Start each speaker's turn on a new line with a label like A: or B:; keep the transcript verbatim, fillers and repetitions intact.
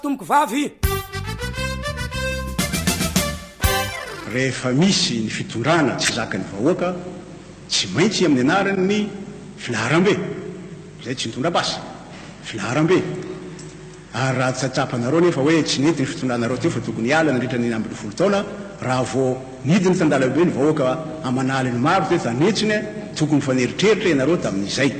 A: tomoko vavy
B: rehefa misy ny fitondrana tsy zaka ny vahoaka tsy maintsy amin'ny anarany ny filaharam-be zay tsy nitondra-basa filaharam-be ary raha tsatsapanareo nefa hoe tsy nety ny fitondranareo teo fa tokony hiala nandritra ny ambin'ny folo taona raha vo nidiny tandalam-be ny vahoaka amanaly ny maro te tanetsiny tokony faneritreritra ianareo tamin'izay